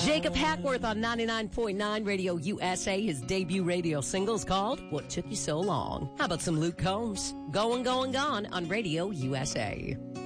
Jacob Hackworth on 99.9 Radio USA. His debut radio single is called What Took You So Long. How about some Luke Combs? Going, Going, Gone on Radio USA.